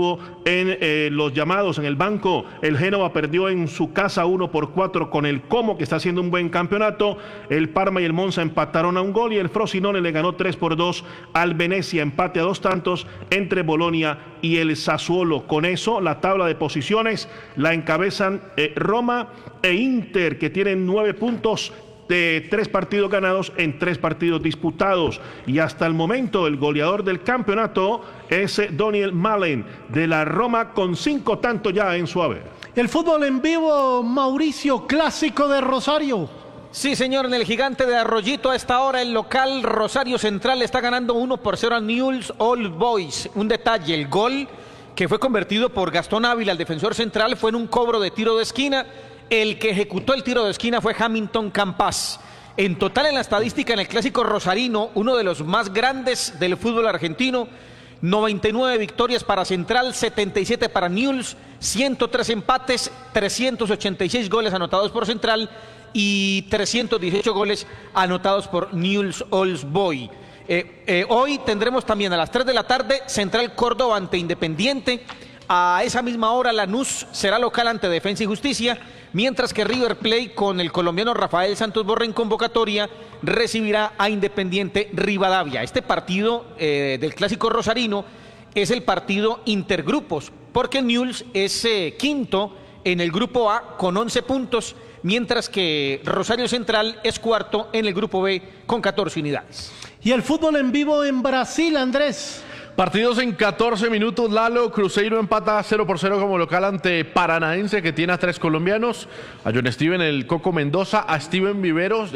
estuvo en los llamados en el banco. El Génova perdió en su casa 1-4 con el Como, que está haciendo un buen campeonato. El Parma y el Monza empataron a un gol y el Frosinone le ganó 3-2 al Venecia, empate a 2 tantos entre Bolonia y el Sassuolo. Con eso la tabla de posiciones la encabezan Roma e Inter, que tienen 9 puntos de 3 partidos ganados en 3 partidos disputados. Y hasta el momento el goleador del campeonato es Daniel Malen de la Roma, con 5 tantos ya en su haber. El fútbol en vivo, Mauricio, clásico de Rosario. Sí, señor, en el Gigante de Arroyito a esta hora el local Rosario Central está ganando 1-0 a Newell's Old Boys. Un detalle, el gol que fue convertido por Gastón Ávila, el defensor central, fue en un cobro de tiro de esquina. El que ejecutó el tiro de esquina fue Hamilton Campas. En total, en la estadística, en el clásico rosarino, uno de los más grandes del fútbol argentino, 99 victorias para Central, 77 para Newell's, 103 empates, 386 goles anotados por Central y 318 goles anotados por Newell's Old Boys. Hoy tendremos también a las 3 de la tarde Central Córdoba ante Independiente. A esa misma hora Lanús será local ante Defensa y Justicia, mientras que River Plate, con el colombiano Rafael Santos Borré en convocatoria, recibirá a Independiente Rivadavia. Este partido del clásico rosarino es el partido intergrupos, porque Newell's es quinto en el grupo A con 11 puntos, mientras que Rosario Central es cuarto en el grupo B con 14 unidades. Y el fútbol en vivo en Brasil, Andrés. Partidos en 14 minutos, Lalo. Cruzeiro empata 0-0 como local ante Paranaense, que tiene a 3 colombianos. A John Steven, el Coco Mendoza, a Kevin Viveros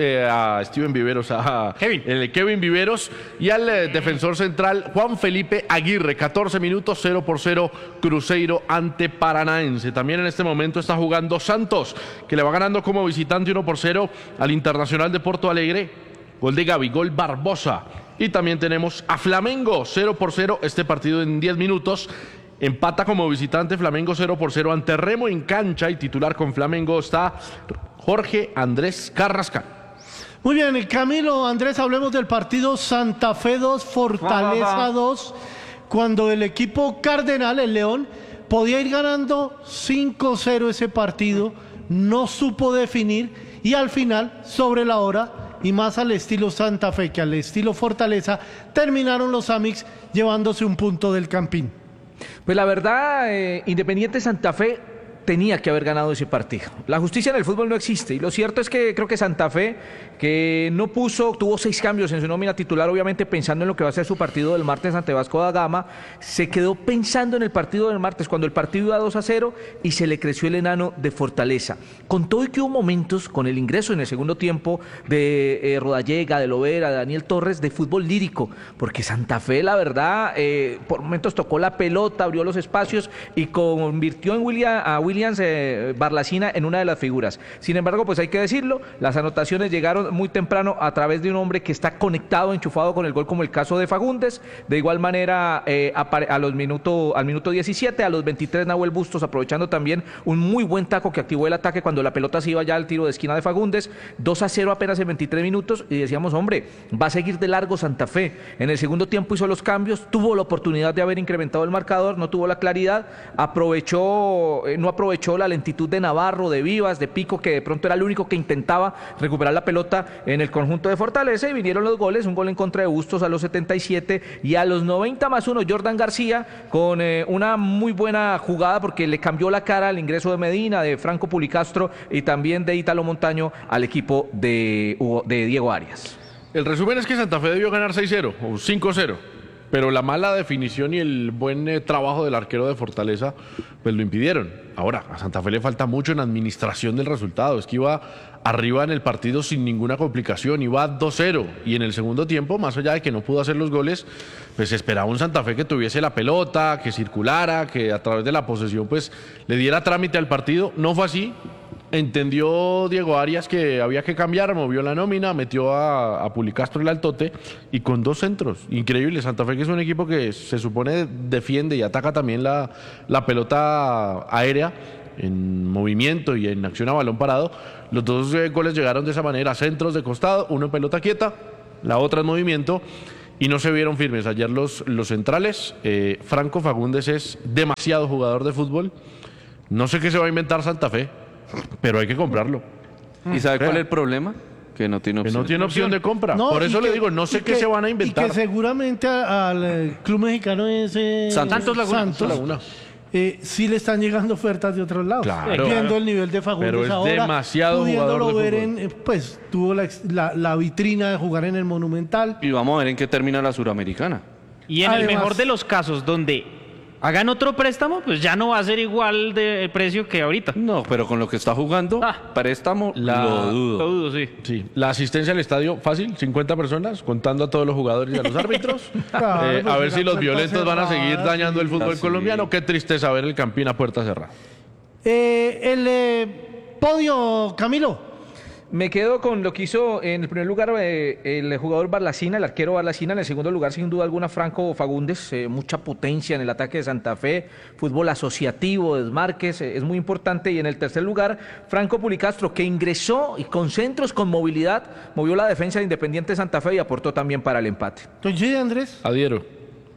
y al defensor central Juan Felipe Aguirre. 14 minutos, 0-0 Cruzeiro ante Paranaense. También en este momento está jugando Santos, que le va ganando como visitante 1-0 al Internacional de Porto Alegre. Gol de Gabigol Barbosa. Y también tenemos a Flamengo, 0-0, este partido en 10 minutos. Empata como visitante Flamengo 0-0 ante Remo en cancha, y titular con Flamengo está Jorge Andrés Carrascal. Muy bien, Camilo, Andrés, hablemos del partido Santa Fe 2, Fortaleza 2, cuando el equipo cardenal, el León, podía ir ganando 5-0 ese partido, no supo definir y al final, sobre la hora, y más al estilo Santa Fe que al estilo Fortaleza, terminaron los Amics llevándose un punto del Campín. Pues la verdad, Independiente Santa Fe tenía que haber ganado ese partido. La justicia en el fútbol no existe, y lo cierto es que creo que Santa Fe, que no tuvo 6 cambios en su nómina titular, obviamente pensando en lo que va a ser su partido del martes ante Vasco da Gama, se quedó pensando en el partido del martes, cuando el partido iba 2-0 y se le creció el enano de Fortaleza. Con todo y que hubo momentos, con el ingreso en el segundo tiempo de Rodallega, de Lovera, de Daniel Torres, de fútbol lírico, porque Santa Fe, la verdad, por momentos tocó la pelota, abrió los espacios y convirtió a Williams Barlacina en una de las figuras. Sin embargo, pues hay que decirlo, las anotaciones llegaron muy temprano a través de un hombre que está conectado, enchufado con el gol, como el caso de Fagundes. De igual manera, al minuto 17, a los 23, Nahuel Bustos, aprovechando también un muy buen taco que activó el ataque cuando la pelota se iba ya al tiro de esquina de Fagundes. 2-0 apenas en 23 minutos, y decíamos, hombre, va a seguir de largo Santa Fe. En el segundo tiempo hizo los cambios, tuvo la oportunidad de haber incrementado el marcador, no tuvo la claridad, no aprovechó la lentitud de Navarro, de Vivas, de Pico, que de pronto era el único que intentaba recuperar la pelota en el conjunto de Fortaleza, y vinieron los goles, un gol en contra de Bustos a los 77 y a los 90+1 Jordan García con una muy buena jugada, porque le cambió la cara al ingreso de Medina, de Franco Pulicastro y también de Ítalo Montaño al equipo de Diego Arias. El resumen es que Santa Fe debió ganar 6-0 o 5-0. Pero la mala definición y el buen trabajo del arquero de Fortaleza pues lo impidieron. Ahora, a Santa Fe le falta mucho en administración del resultado. Es que iba arriba en el partido sin ninguna complicación, iba 2-0. Y en el segundo tiempo, más allá de que no pudo hacer los goles, pues esperaba un Santa Fe que tuviese la pelota, que circulara, que a través de la posesión pues le diera trámite al partido. No fue así. Entendió Diego Arias que había que cambiar, movió la nómina, metió a Pulicastro el altote, y con 2 centros. Increíble. Santa Fe, que es un equipo que se supone defiende y ataca también la pelota aérea en movimiento y en acción a balón parado. Los 2 goles llegaron de esa manera: centros de costado, uno en pelota quieta, la otra en movimiento. y no se vieron firmes ayer los centrales. Franco Fagundes es demasiado jugador de fútbol. No sé qué se va a inventar Santa Fe, pero hay que comprarlo. ¿Y sabe cuál es el problema? Que no tiene Que opción. no tiene opción de compra. No, Por y eso le que- digo, no sé y qué que- se van a inventar. Y que seguramente al club mexicano ese Santos Laguna. Sí le están llegando ofertas de otros lados. Claro. Viendo el nivel de Fagundes Pero es ahora, demasiado pudiéndolo jugador de ver fútbol. pues tuvo la vitrina de jugar en el Monumental. Y vamos a ver en qué termina la Suramericana. Y en el Además- mejor de los casos, donde hagan otro préstamo, pues ya no va a ser igual de precio que ahorita. No, pero con lo que está jugando, préstamo, lo dudo. Lo dudo, sí. Sí, la asistencia al estadio, fácil, 50 personas, contando a todos los jugadores y a los árbitros. Claro, pues A ver la si los puerta violentos van a seguir cerrada, dañando el fútbol sí. colombiano. Qué tristeza ver el Campín a puerta cerrada. El podio, Camilo. Me quedo con lo que hizo en el primer lugar el jugador Barlacina, el arquero Barlacina. En el segundo lugar, sin duda alguna, Franco Fagundes. Mucha potencia en el ataque de Santa Fe. Fútbol asociativo, desmarques, es muy importante. Y en el tercer lugar, Franco Pulicastro, que ingresó y con centros, con movilidad, movió la defensa de Independiente Santa Fe y aportó también para el empate. Coincide, Andrés. Adhiero.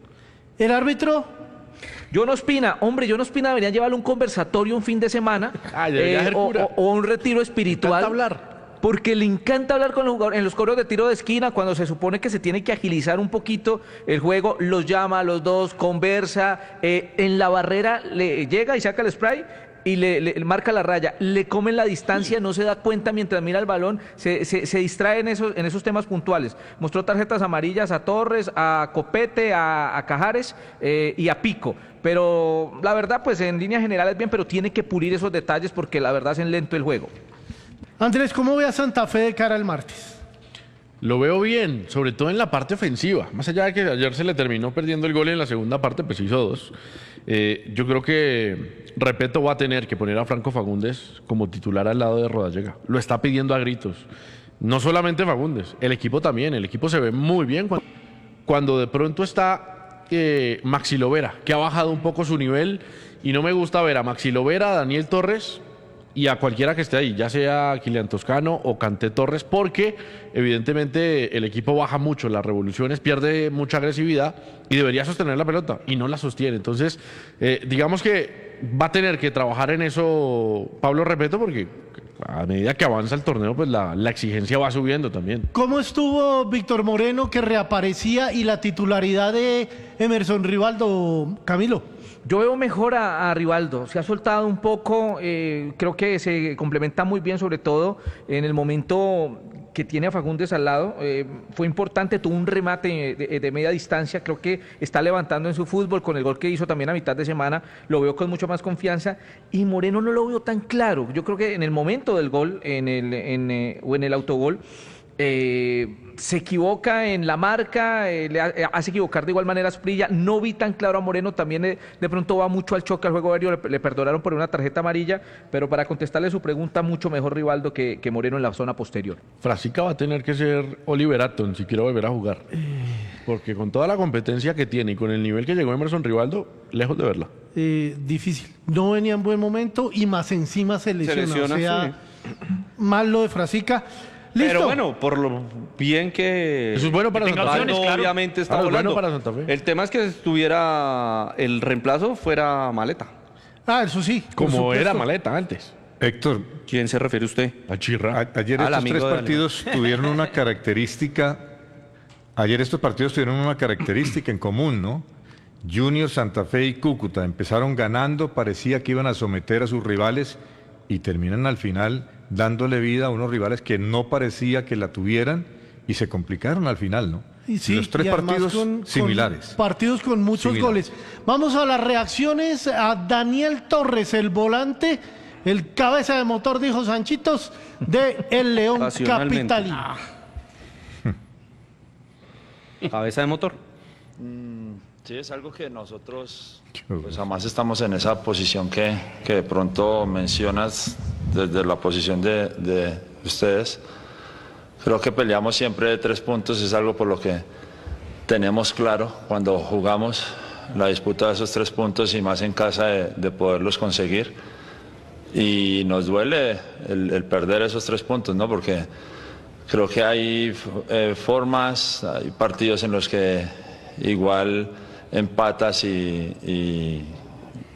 El árbitro. John Ospina, hombre, John Ospina debería llevarle un conversatorio un fin de semana debería ser cura. o un retiro espiritual. encanta hablar. Porque le encanta hablar con los jugadores en los cobros de tiro de esquina, cuando se supone que se tiene que agilizar un poquito el juego, los llama a los dos, conversa, en la barrera le llega y saca el spray y le marca la raya, le comen la distancia, no se da cuenta mientras mira el balón, se distrae en esos temas puntuales. Mostró tarjetas amarillas a Torres, a Copete, a Cajares y a Pico. Pero la verdad, pues en líneas generales bien, pero tiene que pulir esos detalles porque la verdad hacen lento el juego. Andrés, ¿cómo ve a Santa Fe de cara al martes? Lo veo bien, sobre todo en la parte ofensiva. Más allá de que ayer se le terminó perdiendo el gol en la segunda parte, pues hizo dos. Yo creo que Repeto va a tener que poner a Franco Fagundes como titular al lado de Rodallega. Lo está pidiendo a gritos. No solamente Fagundes, el equipo también. El equipo se ve muy bien cuando de pronto está Maxi Lovera, que ha bajado un poco su nivel. Y no me gusta ver a Maxi Lovera, a Daniel Torres y a cualquiera que esté ahí, ya sea Kilian Toscano o Kanté Torres, porque evidentemente el equipo baja mucho las revoluciones, pierde mucha agresividad y debería sostener la pelota y no la sostiene. Entonces, digamos que va a tener que trabajar en eso Pablo Repeto, porque a medida que avanza el torneo, pues la exigencia va subiendo también. ¿Cómo estuvo Víctor Moreno, que reaparecía, y la titularidad de Emerson Rivaldo, Camilo? Yo veo mejor a Rivaldo, se ha soltado un poco, creo que se complementa muy bien, sobre todo en el momento que tiene a Fagundes al lado. Fue importante, tuvo un remate de media distancia, creo que está levantando en su fútbol con el gol que hizo también a mitad de semana, lo veo con mucho más confianza. Y Moreno no lo veo tan claro, yo creo que en el momento del gol o en el autogol, se equivoca en la marca, le hace equivocar de igual manera a Asprilla. No vi tan claro a Moreno, también de pronto va mucho al choque al juego aéreo, le perdonaron por una tarjeta amarilla, pero para contestarle su pregunta, mucho mejor Rivaldo que Moreno en la zona posterior. Frasica va a tener que ser Oliver Atom si quiere volver a jugar, porque con toda la competencia que tiene y con el nivel que llegó Emerson Rivaldo, lejos de verla. Difícil. No venía en buen momento y más encima se lesiona. lesiona, o sea, mal lo de Frasica. ¿Listo? Pero bueno, por lo bien que... Eso es bueno para Santa Fe. opciones, claro. Obviamente está Claro, es bueno volando. para Santa Fe. El tema es que estuviera el reemplazo fuera Maleta. Eso sí. por Como supuesto. era Maleta antes. Héctor, ¿Quién se refiere usted? A Chirra. ayer Al estos amigo tres de partidos tuvieron una característica. Ayer estos partidos tuvieron una característica en común, ¿no? Junior, Santa Fe y Cúcuta empezaron ganando, parecía que iban a someter a sus rivales y terminan al final dándole vida a unos rivales que no parecía que la tuvieran y se complicaron al final, ¿no? Y sí, los tres y además partidos con similares. Partidos con muchos Similares. goles. Vamos a las reacciones a Daniel Torres, el volante, el cabeza de motor, dijo Sanchitos, de El León Pasionalmente. Capitalino. Cabeza de motor. Sí, es algo que nosotros pues jamás estamos en esa posición que de pronto mencionas desde la posición de ustedes. Creo que peleamos siempre de 3 puntos, es algo por lo que tenemos claro cuando jugamos la disputa de esos 3 puntos y más en casa de poderlos conseguir. Y nos duele el perder esos 3 puntos, ¿no? Porque creo que hay formas, hay partidos en los que igual empatas y